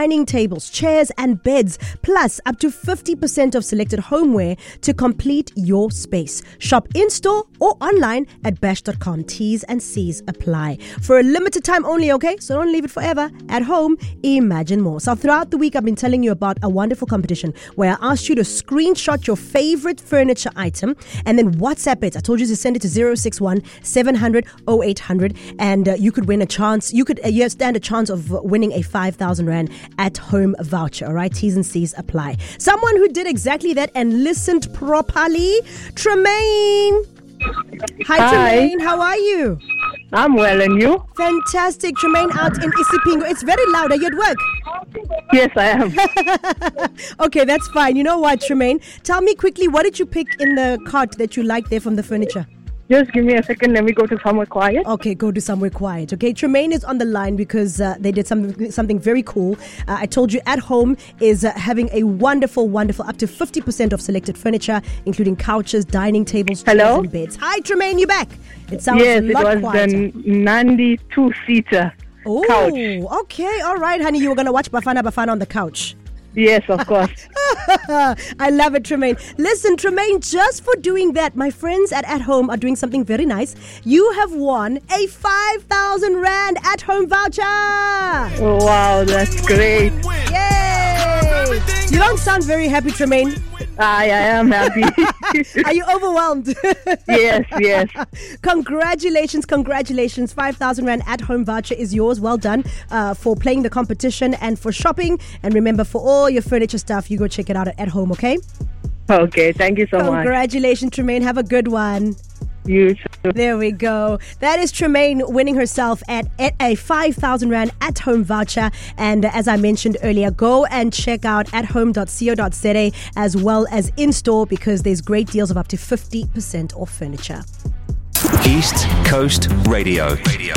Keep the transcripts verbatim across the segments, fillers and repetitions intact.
dining tables, chairs and beds, plus up to fifty percent of selected homeware to complete your space. Shop in-store or online at bash dot com. T's and C's apply. For a limited time only, okay? So don't leave it forever. At home, imagine more. So throughout the week, I've been telling you about a wonderful competition where I asked you to screenshot your favorite furniture item and then WhatsApp it. I told you to send it to zero six one seven hundred oh eight hundred and uh, you could win a chance. You could uh, you stand a chance of winning a five thousand rand at home voucher. All right, T's and C's apply. Someone who did exactly that and listened properly, Tremaine. Hi, Hi. Tremaine. How are you? I'm well, and you? Fantastic. Tremaine out in Isipingo. It's very loud. Are you at work? Yes, I am. Okay, that's fine. You know what, Tremaine? Tell me quickly, what did you pick in the cart that you liked there from the furniture? Just give me a second. Let me go to somewhere quiet. Okay, go to somewhere quiet. Okay, Tremaine is on the line because uh, they did something something very cool. Uh, I told you At Home is uh, having a wonderful, wonderful up to fifty percent of selected furniture, including couches, dining tables, chairs, Hello? and beds. Hi, Tremaine, you back? It sounds Yes, a it lot was quieter. the Nandi two-seater Oh, couch. okay, all right, honey. You were gonna watch Bafana Bafana on the couch. Yes, of course. I love it, Tremaine. Listen, Tremaine, just for doing that, my friends at At Home are doing something very nice. You have won a five thousand rand At Home voucher. Wow, that's great. Yay! You don't sound very happy, Tremaine. I, I am happy. Are you overwhelmed? Yes, yes. Congratulations, congratulations. five thousand rand At Home voucher is yours. Well done uh, for playing the competition and for shopping. And remember, for all your furniture stuff, you go check it out at At Home, okay? Okay, thank you so much. Congratulations, Tremaine. Have a good one. You too. There we go. That is Tremaine winning herself at, at a five thousand rand At Home voucher. And uh, as I mentioned earlier, go and check out at home dot co dot za as well as in-store because there's great deals of up to fifty percent off furniture. East Coast Radio. Radio.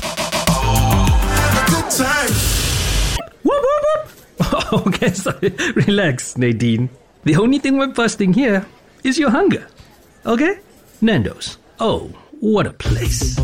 Good time. Whoop, whoop, whoop. Okay, sorry. Relax, Nadine. The only thing we're busting here is your hunger. Okay? Nando's. Oh, what a place.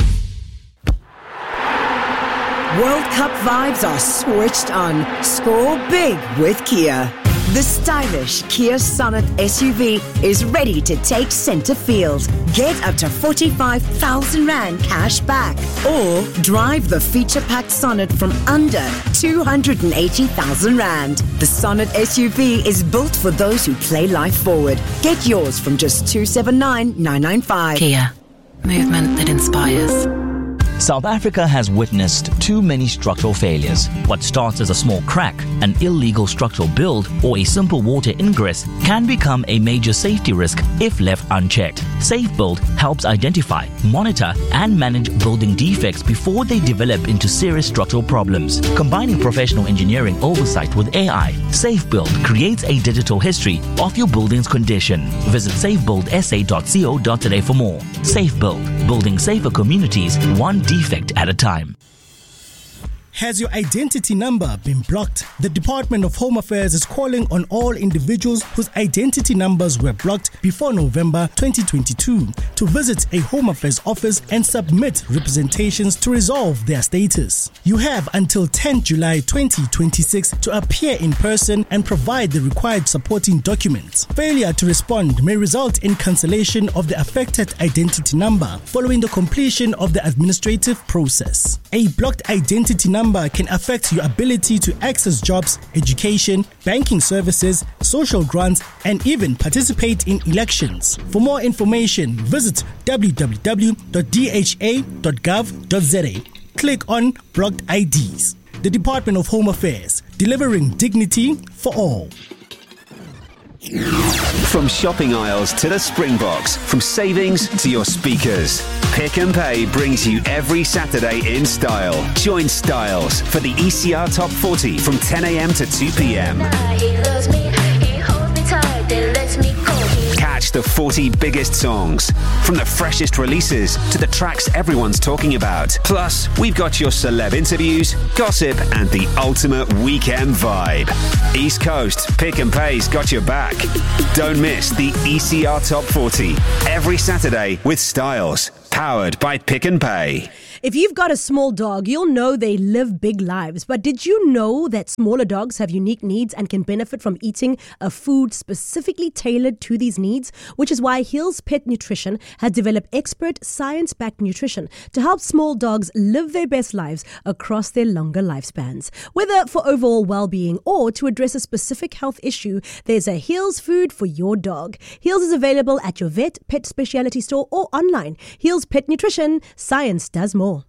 World Cup vibes are switched on. Score big with Kia. The stylish Kia Sonet S U V is ready to take center field. Get up to forty-five thousand rand cash back. Or drive the feature-packed Sonet from under two hundred eighty thousand rand. The Sonet S U V is built for those who play life forward. Get yours from just two seven nine nine nine five. Kia. Movement that inspires. South Africa has witnessed too many structural failures. What starts as a small crack, an illegal structural build, or a simple water ingress can become a major safety risk if left unchecked. SafeBuild helps identify, monitor, and manage building defects before they develop into serious structural problems. Combining professional engineering oversight with A I, SafeBuild creates a digital history of your building's condition. Visit safe build s a dot co dot za for more. SafeBuild, building safer communities, one defect at a time. Has your identity number been blocked? The Department of Home Affairs is calling on all individuals whose identity numbers were blocked before November twenty twenty-two to visit a Home Affairs office and submit representations to resolve their status. You have until tenth July twenty twenty-six to appear in person and provide the required supporting documents. Failure to respond may result in cancellation of the affected identity number following the completion of the administrative process. A blocked identity number can affect your ability to access jobs, education, banking services, social grants, and even participate in elections. For more information, visit w w w dot d h a dot gov dot za. Click on Blocked I Ds. The Department of Home Affairs, delivering dignity for all. From shopping aisles to the Springboks, from savings to your speakers, Pick and Pay brings you every Saturday in style. Join Styles for the E C R Top forty from ten a.m. to two p.m. Catch the forty biggest songs, from the freshest releases to the tracks everyone's talking about. Plus, we've got your celeb interviews, gossip, and the ultimate weekend vibe. East Coast Pick and Pay's got your back. Don't miss the E C R Top forty every Saturday with Styles, powered by Pick and Pay. If you've got a small dog, you'll know they live big lives. But did you know that smaller dogs have unique needs and can benefit from eating a food specifically tailored to these needs? Which is why Hills Pet Nutrition has developed expert science-backed nutrition to help small dogs live their best lives across their longer lifespans. Whether for overall well-being or to address a specific health issue, there's a Hills food for your dog. Hills is available at your vet, pet specialty store or online. Hills Pet Nutrition. Science does more.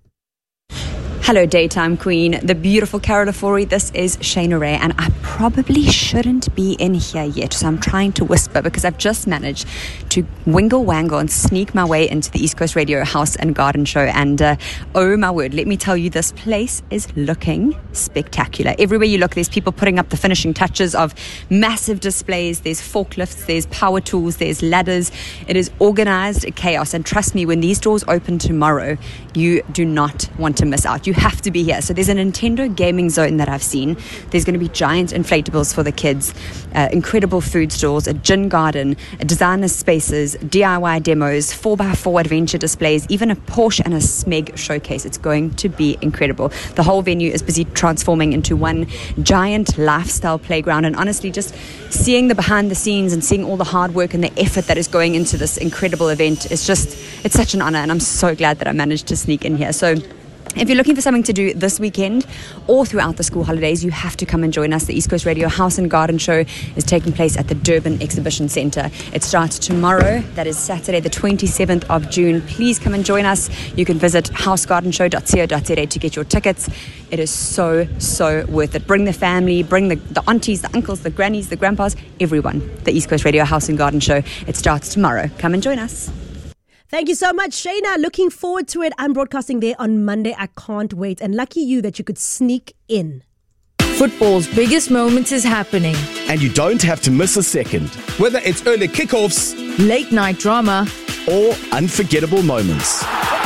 Hello, Daytime Queen, the beautiful Carol Afori. This is Shayna Ray, and I probably shouldn't be in here yet, so I'm trying to whisper because I've just managed to wingle wangle and sneak my way into the East Coast Radio House and Garden Show. And uh, oh my word, let me tell you, this place is looking spectacular. Everywhere you look, there's people putting up the finishing touches of massive displays. There's forklifts, there's power tools, there's ladders. It is organized chaos. And trust me, when these doors open tomorrow, you do not want to miss out. You have to be here. So there's a Nintendo gaming zone that I've seen. There's going to be giant inflatables for the kids, uh, incredible food stalls, a gin garden, a designer spaces, D I Y demos, four by four adventure displays, even a Porsche and a Smeg showcase. It's going to be incredible. The whole venue is busy transforming into one giant lifestyle playground, and honestly, just seeing the behind the scenes and seeing all the hard work and the effort that is going into this incredible event is just, it's such an honor, and I'm so glad that I managed to sneak in here. So if you're looking for something to do this weekend or throughout the school holidays, you have to come and join us. The East Coast Radio House and Garden Show is taking place at the Durban Exhibition Centre. It starts tomorrow. That is Saturday, the twenty-seventh of June. Please come and join us. You can visit house garden show dot co dot za to get your tickets. It is so, so worth it. Bring the family, bring the, the aunties, the uncles, the grannies, the grandpas, everyone. The East Coast Radio House and Garden Show. It starts tomorrow. Come and join us. Thank you so much, Shayna. Looking forward to it. I'm broadcasting there on Monday. I can't wait. And lucky you that you could sneak in. Football's biggest moments is happening. And you don't have to miss a second. Whether it's early kickoffs, late night drama, or unforgettable moments.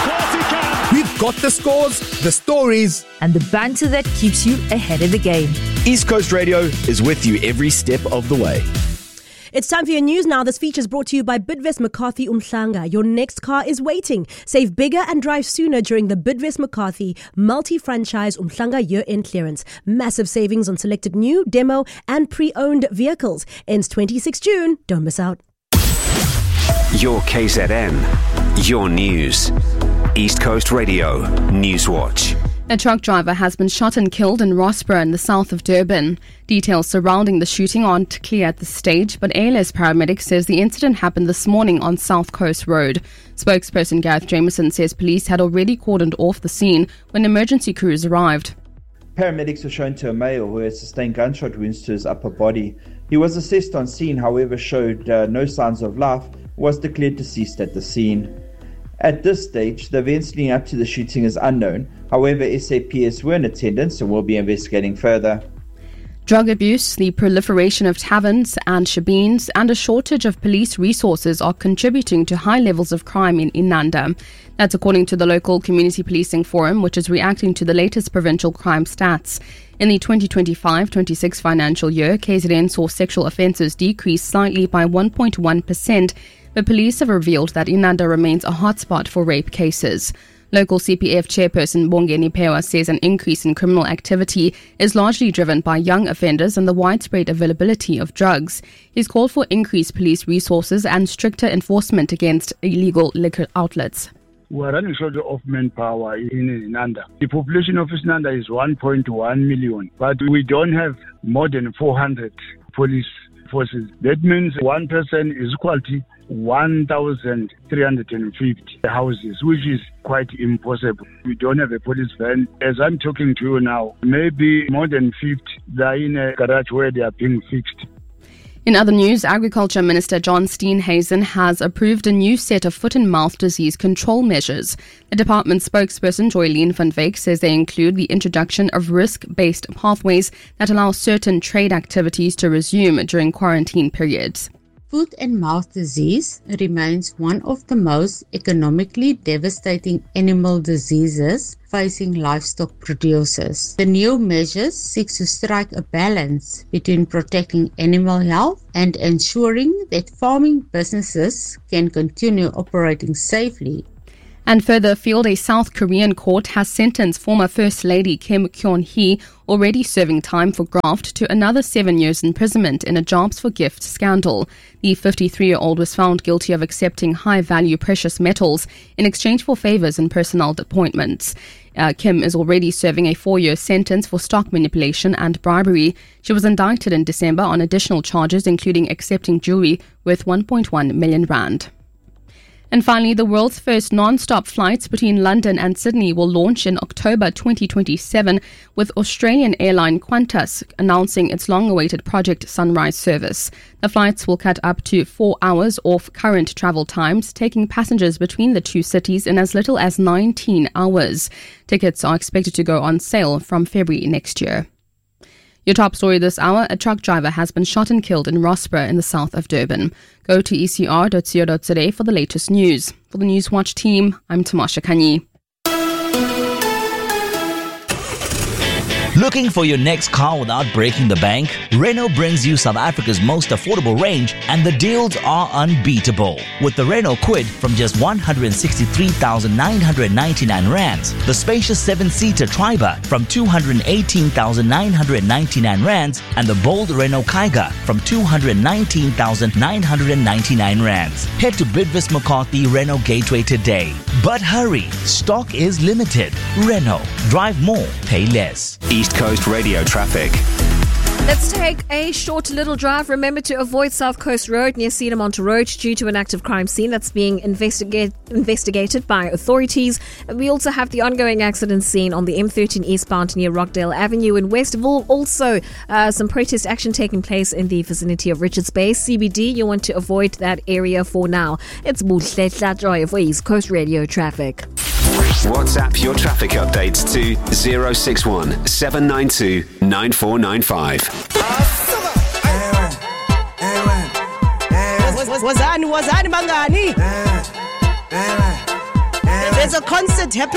We've got the scores, the stories, and the banter that keeps you ahead of the game. East Coast Radio is with you every step of the way. It's time for your news now. This feature is brought to you by Bidvest McCarthy Umhlanga. Your next car is waiting. Save bigger and drive sooner during the Bidvest McCarthy multi-franchise Umhlanga year-end clearance. Massive savings on selected new, demo and pre-owned vehicles. Ends twenty-sixth of June. Don't miss out. Your K Z N. Your news. East Coast Radio Newswatch. A truck driver has been shot and killed in Rossborough in the south of Durban. Details surrounding the shooting aren't clear at this stage, but A L S paramedics says the incident happened this morning on South Coast Road. Spokesperson Gareth Jameson says police had already cordoned off the scene when emergency crews arrived. Paramedics were shown to a male who had sustained gunshot wounds to his upper body. He was assessed on scene, however showed uh, no signs of life, was declared deceased at the scene. At this stage, the events leading up to the shooting is unknown. However, S A P S were in attendance and will be investigating further. Drug abuse, the proliferation of taverns and shebeens, and a shortage of police resources are contributing to high levels of crime in Inanda. That's according to the local Community Policing Forum, which is reacting to the latest provincial crime stats. In the twenty twenty-five twenty-six financial year, K Z N saw sexual offences decrease slightly by one point one percent, but police have revealed that Inanda remains a hotspot for rape cases. Local C P F chairperson Bongeni Pewa says an increase in criminal activity is largely driven by young offenders and the widespread availability of drugs. He's called for increased police resources and stricter enforcement against illegal liquor outlets. We are running short of manpower in Inanda. The population of Inanda is one point one million, but we don't have more than four hundred police forces. That means one person is equal to one thousand three hundred fifty houses, which is quite impossible. We don't have a police van. As I'm talking to you now, maybe more than fifty, they are in a garage where they are being fixed. In other news, Agriculture Minister John Steenhuisen has approved a new set of foot and mouth disease control measures. The department spokesperson Joylene van Wyk says they include the introduction of risk-based pathways that allow certain trade activities to resume during quarantine periods. Foot and mouth disease remains one of the most economically devastating animal diseases facing livestock producers. The new measures seek to strike a balance between protecting animal health and ensuring that farming businesses can continue operating safely. And further afield, a South Korean court has sentenced former First Lady Kim Kyon-hee, already serving time for graft, to another seven years imprisonment in a jobs for gifts scandal. The fifty-three-year-old was found guilty of accepting high-value precious metals in exchange for favors and personnel appointments. Uh, Kim is already serving a four-year sentence for stock manipulation and bribery. She was indicted in December on additional charges, including accepting jewelry worth one point one million rand. And finally, the world's first non-stop flights between London and Sydney will launch in October twenty twenty-seven, with Australian airline Qantas announcing its long-awaited Project Sunrise service. The flights will cut up to four hours off current travel times, taking passengers between the two cities in as little as nineteen hours. Tickets are expected to go on sale from February next year. Your top story this hour: a truck driver has been shot and killed in Rossborough in the south of Durban. Go to e c r dot co dot za for the latest news. For the Newswatch team, I'm Tamasha Kanyi. Looking for your next car without breaking the bank? Renault brings you South Africa's most affordable range, and the deals are unbeatable. With the Renault Kwid from just one hundred sixty-three thousand nine hundred ninety-nine rands, the spacious seven-seater Triber from two hundred eighteen thousand nine hundred ninety-nine rands, and the bold Renault Kiger from two hundred nineteen thousand nine hundred ninety-nine rands. Head to Bidvest McCarthy Renault Gateway today. But hurry, stock is limited. Renault. Drive more, pay less. East Coast radio traffic. Let's take a short little drive. Remember to avoid South Coast Road near Cedarmont Road due to an active crime scene that's being investigate, investigated by authorities. And we also have the ongoing accident scene on the M thirteen eastbound near Rockdale Avenue in Westville. Also, uh, some protest action taking place in the vicinity of Richards Bay. C B D, you want to avoid that area for now. It's Buhle Joy for East Coast Radio Traffic. WhatsApp your traffic updates to zero six one seven nine two nine four nine five. Wazani, wazani bangani. There's a concert happening.